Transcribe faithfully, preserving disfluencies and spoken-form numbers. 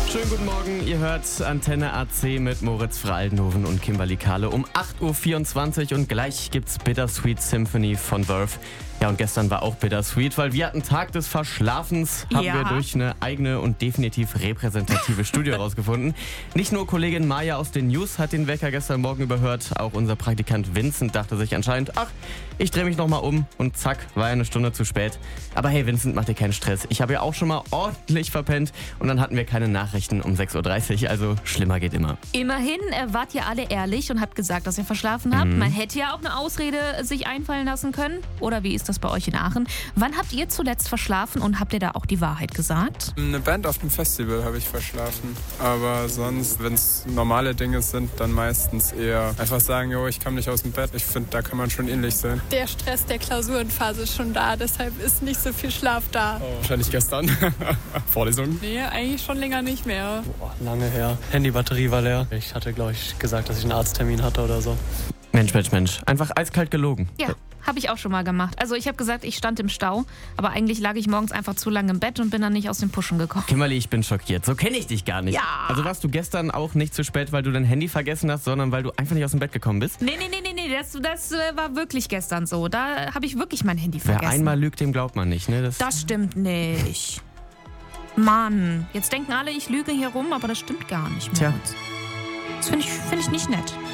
Schönen guten Morgen, ihr hört Antenne A C mit Moritz Fraldenhoven und Kimberly Kahle um acht Uhr vierundzwanzig und gleich gibt's Bittersweet Symphony von Verve. Ja, und gestern war auch Bittersweet, weil wir hatten Tag des Verschlafens, haben Ja. wir durch eine eigene und definitiv repräsentative Studie rausgefunden. Nicht nur Kollegin Maja aus den News hat den Wecker gestern Morgen überhört, auch unser Praktikant Vincent dachte sich anscheinend, ach, ich drehe mich nochmal um und zack, war ja eine Stunde zu spät. Aber hey Vincent, mach dir keinen Stress. Ich habe ja auch schon mal ordentlich verpennt und dann hatten wir keine Nachrichten um sechs Uhr dreißig, also schlimmer geht immer. Immerhin äh, wart ihr alle ehrlich und habt gesagt, dass ihr verschlafen habt. Mhm. Man hätte ja auch eine Ausrede sich einfallen lassen können. Oder wie ist das bei euch in Aachen? Wann habt ihr zuletzt verschlafen und habt ihr da auch die Wahrheit gesagt? Eine Band auf dem Festival habe ich verschlafen. Aber sonst, wenn es normale Dinge sind, dann meistens eher einfach sagen, jo, ich kam nicht aus dem Bett. Ich finde, da kann man schon ähnlich sein. Der Stress der Klausurenphase ist schon da, deshalb ist nicht so viel Schlaf da. Oh, wahrscheinlich gestern. Vorlesung. Nee, eigentlich schon länger nicht mehr. Boah, lange her. Handybatterie war leer. Ich hatte, glaube ich, gesagt, dass ich einen Arzttermin hatte oder so. Mensch, Mensch, Mensch, einfach eiskalt gelogen. Ja, habe ich auch schon mal gemacht. Also ich habe gesagt, ich stand im Stau, aber eigentlich lag ich morgens einfach zu lange im Bett und bin dann nicht aus dem Pushen gekommen. Kimberly, ich bin schockiert. So kenne ich dich gar nicht. Ja. Also warst du gestern auch nicht zu spät, weil du dein Handy vergessen hast, sondern weil du einfach nicht aus dem Bett gekommen bist? Nee, nee, nee, nee, nee, das, das äh, war wirklich gestern so. Da habe ich wirklich mein Handy Wer vergessen. einmal lügt, dem glaubt man nicht, ne? Das, Das stimmt nicht. Mann, jetzt denken alle, ich lüge hier rum, aber das stimmt gar nicht. Tja. Moritz. Das finde ich, find ich nicht nett.